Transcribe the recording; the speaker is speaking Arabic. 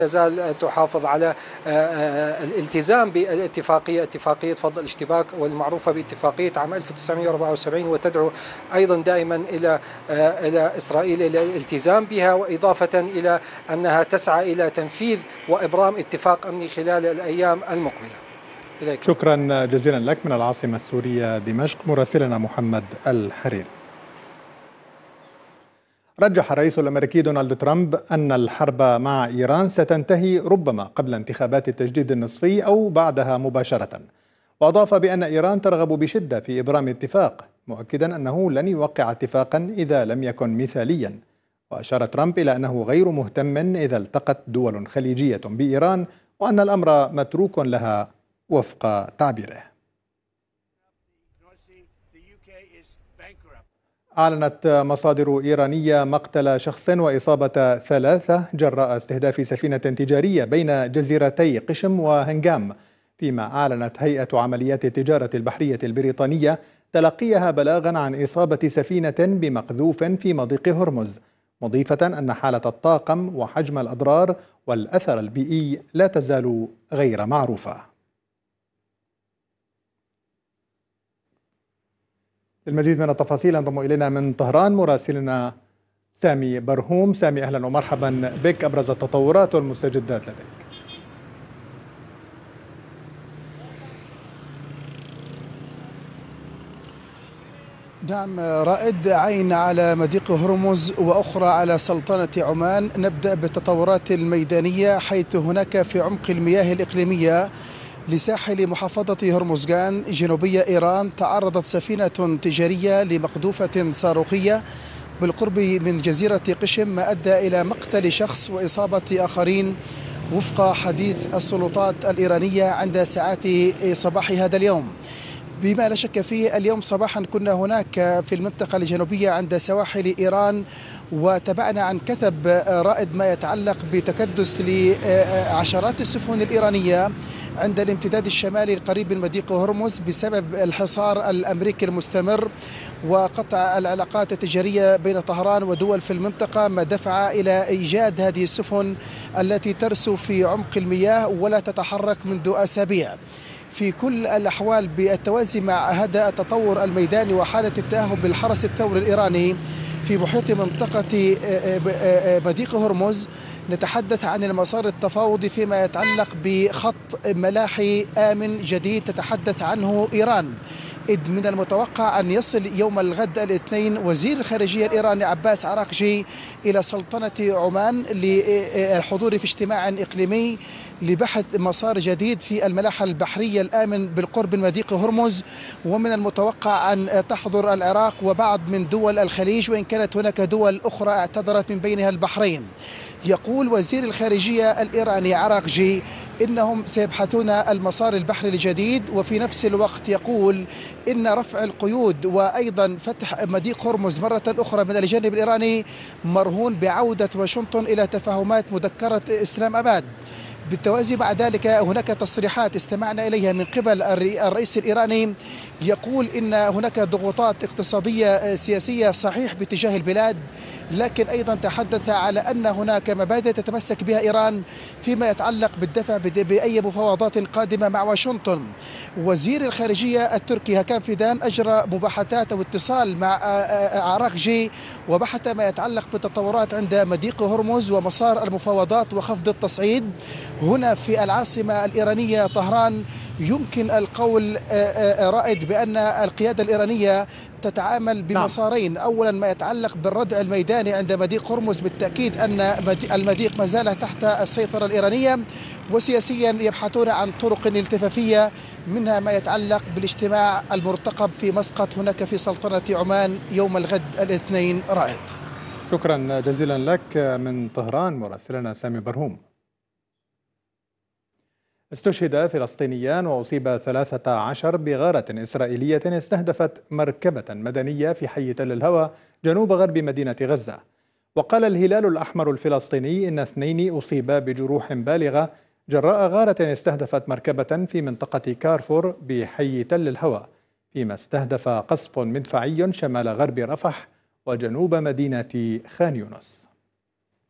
تزال تحافظ على الالتزام بالاتفاقية، اتفاقية فض الاشتباك والمعروفة باتفاقية عام 1974، وتدعو أيضا دائما إلى إسرائيل إلى الالتزام بها، وإضافة إلى أنها تسعى إلى تنفيذ وإبرام اتفاق أمني خلال الأيام المقبلة. إليك. شكرا جزيلا لك من العاصمة السورية دمشق مراسلنا محمد الحريري. رجح الرئيس الأمريكي دونالد ترامب أن الحرب مع إيران ستنتهي ربما قبل انتخابات التجديد النصفي أو بعدها مباشرة، وأضاف بأن إيران ترغب بشدة في إبرام اتفاق، مؤكدا أنه لن يوقع اتفاقا إذا لم يكن مثاليا. وأشار ترامب إلى أنه غير مهتم إذا التقت دول خليجية بإيران، وأن الأمر متروك لها وفق تعبيره. أعلنت مصادر إيرانية مقتل شخص وإصابة 3 جراء استهداف سفينة تجارية بين جزيرتي قشم وهنغام، فيما أعلنت هيئة عمليات التجارة البحرية البريطانية تلقيها بلاغا عن إصابة سفينة بمقذوف في مضيق هرمز، مضيفة أن حالة الطاقم وحجم الأضرار والأثر البيئي لا تزال غير معروفة. المزيد من التفاصيل انضم إلينا من طهران مراسلنا سامي برهوم. سامي، أهلا ومرحبا بك. أبرز التطورات والمستجدات لديك. نعم رائد، عين على مضيق هرمز وأخرى على سلطنة عمان. نبدأ بالتطورات الميدانية، حيث هناك في عمق المياه الإقليمية لساحل محافظة هرمزغان جنوبية إيران تعرضت سفينة تجارية لمقذوفة صاروخية بالقرب من جزيرة قشم، ما أدى إلى مقتل شخص وإصابة آخرين وفق حديث السلطات الإيرانية عند ساعات صباح هذا اليوم. بما لا شك فيه، اليوم صباحا كنا هناك في المنطقة الجنوبية عند سواحل إيران، وتابعنا عن كثب رائد ما يتعلق بتكدس لعشرات السفن الإيرانية عند الامتداد الشمالي القريب من مضيق هرمز بسبب الحصار الأمريكي المستمر وقطع العلاقات التجارية بين طهران ودول في المنطقة، ما دفع إلى إيجاد هذه السفن التي ترسو في عمق المياه ولا تتحرك منذ أسابيع. في كل الأحوال، بالتوازي مع هذا التطور الميداني وحالة التأهب بالحرس الثوري الإيراني في محيط منطقة مضيق هرمز، نتحدث عن المسار التفاوضي فيما يتعلق بخط ملاحي آمن جديد تتحدث عنه إيران، إذ من المتوقع أن يصل يوم الغد الاثنين وزير الخارجية الإيراني عباس عراقجي إلى سلطنة عمان للحضور في اجتماع إقليمي لبحث مسار جديد في الملاحة البحرية الآمن بالقرب من مضيق هرمز. ومن المتوقع أن تحضر العراق وبعض من دول الخليج، وإن كانت هناك دول أخرى اعتذرت من بينها البحرين. يقول وزير الخارجية الإيراني عراقجي إنهم سيبحثون المسار البحري الجديد، وفي نفس الوقت يقول إن رفع القيود وأيضا فتح مضيق هرمز مرة أخرى من الجانب الإيراني مرهون بعودة واشنطن إلى تفاهمات مذكرة إسلام أباد. بالتوازي مع ذلك هناك تصريحات استمعنا إليها من قبل الرئيس الإيراني، يقول إن هناك ضغوطات اقتصادية سياسية صحيح باتجاه البلاد، لكن أيضا تحدث على أن هناك مبادئ تتمسك بها إيران فيما يتعلق بالدفع بأي مفاوضات قادمة مع واشنطن. وزير الخارجية التركي هكان فيدان أجرى مباحثات واتصال مع عراقجي وبحث ما يتعلق بالتطورات عند مضيق هرمز ومسار المفاوضات وخفض التصعيد. هنا في العاصمة الإيرانية طهران يمكن القول رائد بأن القيادة الإيرانية تتعامل بمسارين. أولا ما يتعلق بالردع الميداني عند مضيق هرمز، بالتأكيد أن المضيق ما زال تحت السيطرة الإيرانية، وسياسيا يبحثون عن طرق التفافية، منها ما يتعلق بالاجتماع المرتقب في مسقط هناك في سلطنة عمان يوم الغد الاثنين. رائد، شكرا جزيلا لك من طهران مراسلنا سامي برهوم. استشهد فلسطينيان وأصيب 13 بغارة إسرائيلية استهدفت مركبة مدنية في حي تل الهوى جنوب غرب مدينة غزة. وقال الهلال الأحمر الفلسطيني إن 2 أصيبا بجروح بالغة جراء غارة استهدفت مركبة في منطقة كارفور بحي تل الهوى، فيما استهدف قصف مدفعي شمال غرب رفح وجنوب مدينة خان يونس.